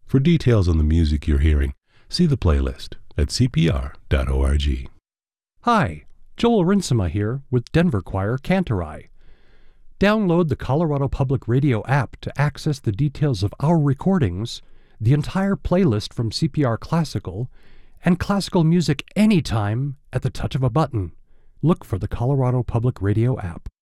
For details on the music you're hearing, see the playlist at cpr.org. Hi, Joel Rinsema here with Denver Choir Cantorai. Download the Colorado Public Radio app to access the details of our recordings, the entire playlist from CPR Classical, and classical music anytime at the touch of a button. Look for the Colorado Public Radio app.